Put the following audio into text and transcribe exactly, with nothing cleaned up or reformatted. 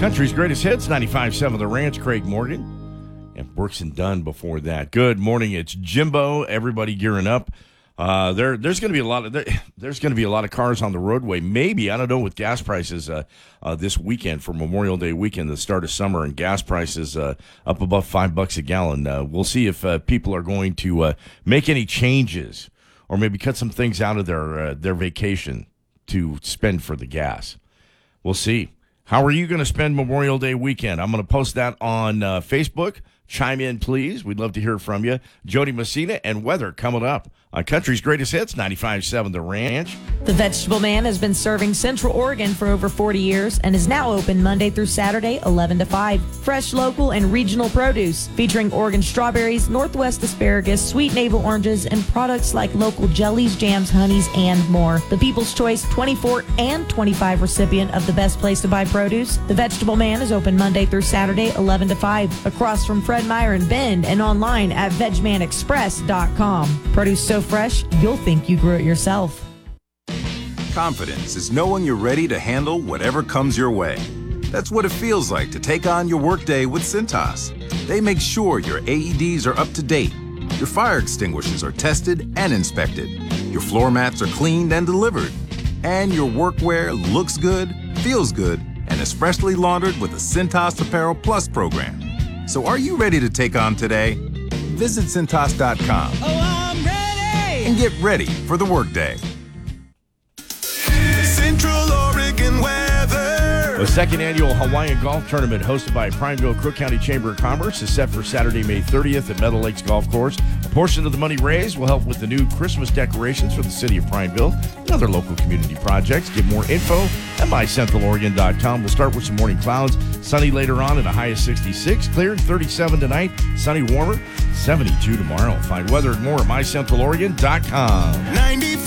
Country's greatest hits, ninety-five point seven The Ranch, Craig Morgan. And Brooks and Dunn before that. Good morning, it's Jimbo. Everybody gearing up. Uh, there, there's going to be a lot of there, there's going to be a lot of cars on the roadway. Maybe, I don't know, with gas prices uh, uh, this weekend for Memorial Day weekend, the start of summer, and gas prices uh, up above five bucks a gallon. Uh, we'll see if uh, people are going to uh, make any changes or maybe cut some things out of their uh, their vacation to spend for the gas. We'll see. How are you going to spend Memorial Day weekend? I'm going to post that on uh, Facebook. Chime in, please. We'd love to hear from you. Jody Messina and weather coming up on Country's Greatest Hits, ninety-five point seven The Ranch. The Vegetable Man has been serving Central Oregon for over forty years and is now open Monday through Saturday, eleven to five. Fresh, local, and regional produce featuring Oregon strawberries, Northwest asparagus, sweet navel oranges, and products like local jellies, jams, honeys, and more. The People's Choice twenty-four and twenty-five recipient of the Best Place to Buy Produce. The Vegetable Man is open Monday through Saturday, eleven to five, across from Fred Meyer and Bend, and online at veg man express dot com. Produce so fresh, you'll think you grew it yourself. Confidence is knowing you're ready to handle whatever comes your way. That's what it feels like to take on your workday with Cintas. They make sure your A E Ds are up to date, your fire extinguishers are tested and inspected, your floor mats are cleaned and delivered, and your workwear looks good, feels good, and is freshly laundered with the Cintas Apparel Plus program. So are you ready to take on today? Visit Cintas dot com. Oh, I'm ready! And get ready for the workday. Central Oregon weather. The second annual Hawaiian Golf Tournament hosted by Prineville Crook County Chamber of Commerce is set for Saturday, May thirtieth at Meadow Lakes Golf Course. A portion of the money raised will help with the new Christmas decorations for the city of Prineville and other local community projects. Get more info at my central oregon dot com. We'll start with some morning clouds. Sunny later on and a high of sixty-six. Clear, thirty-seven tonight. Sunny warmer, seventy-two tomorrow. Find weather and more at my central oregon dot com. ninety